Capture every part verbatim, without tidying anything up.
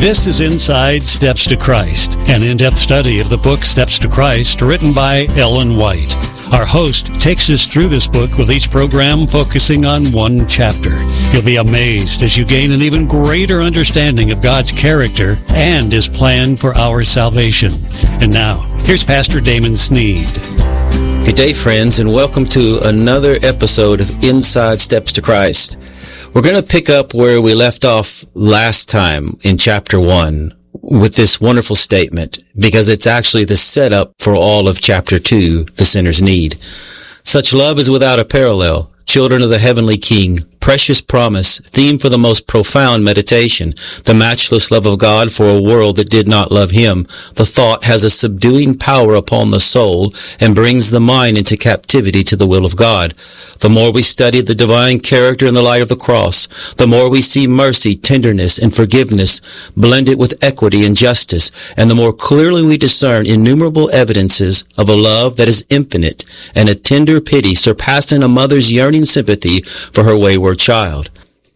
This is Inside Steps to Christ, an in-depth study of the book Steps to Christ, written by Ellen White. Our host takes us through this book with each program focusing on one chapter. You'll be amazed as you gain an even greater understanding of God's character and His plan for our salvation. And now, here's Pastor Damon Sneed. Good day, friends, and welcome to another episode of Inside Steps to Christ. We're going to pick up where we left off last time in chapter one with this wonderful statement, because it's actually the setup for all of chapter two, The Sinner's Need. Such love is without a parallel. Children of the Heavenly King, precious promise, theme for the most profound meditation, the matchless love of God for a world that did not love Him. The thought has a subduing power upon the soul and brings the mind into captivity to the will of God. The more we study the divine character in the light of the cross, the more we see mercy, tenderness, and forgiveness blended with equity and justice, and the more clearly we discern innumerable evidences of a love that is infinite and a tender pity surpassing a mother's yearning sympathy for her wayward child.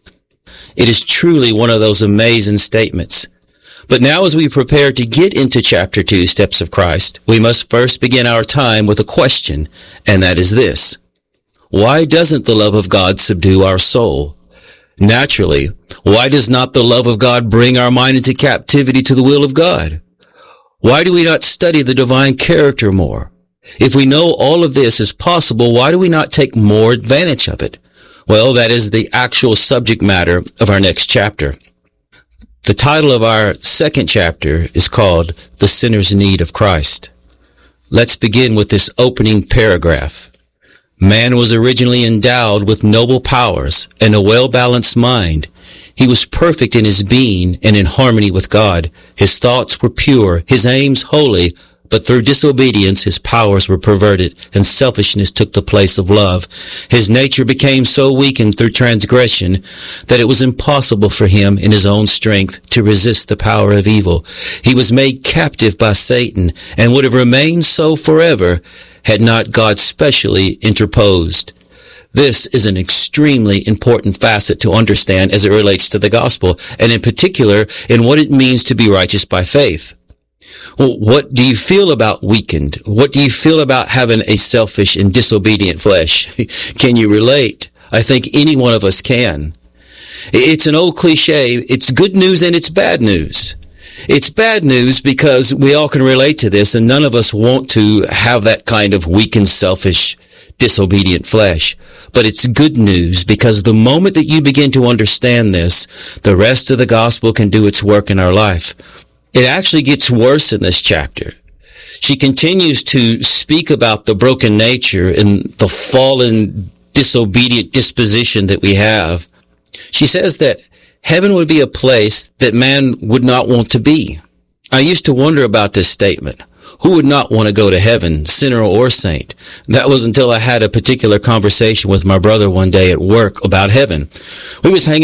It is truly one of those amazing statements. But now, as we prepare to get into chapter two, Steps of Christ, we must first begin our time with a question, and that is this: why doesn't the love of God subdue our soul? Naturally, why does not the love of God bring our mind into captivity to the will of God? Why do we not study the divine character more? If we know all of this is possible, why do we not take more advantage of it? Well, that is the actual subject matter of our next chapter. The title of our second chapter is called The Sinner's Need of Christ. Let's begin with this opening paragraph. Man was originally endowed with noble powers and a well-balanced mind. He was perfect in his being and in harmony with God. His thoughts were pure, his aims holy, but through disobedience, his powers were perverted, and selfishness took the place of love. His nature became so weakened through transgression that it was impossible for him in his own strength to resist the power of evil. He was made captive by Satan and would have remained so forever had not God specially interposed. This is an extremely important facet to understand as it relates to the gospel, and in particular in what it means to be righteous by faith. Well, what do you feel about weakened? What do you feel about having a selfish and disobedient flesh? Can you relate? I think any one of us can. It's an old cliche. It's good news and it's bad news. It's bad news because we all can relate to this, and none of us want to have that kind of weakened, selfish, disobedient flesh. But it's good news because the moment that you begin to understand this, the rest of the gospel can do its work in our life. It actually gets worse in this chapter. She continues to speak about the broken nature and the fallen, disobedient disposition that we have. She says that heaven would be a place that man would not want to be. I used to wonder about this statement. Who would not want to go to heaven, sinner or saint? That was until I had a particular conversation with my brother one day at work about heaven. We was hanging